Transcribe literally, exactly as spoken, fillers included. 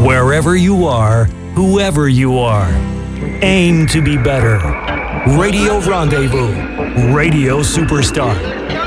Wherever you are, whoever you are, aim to be better. Radio Rendezvous, Radio Superstar.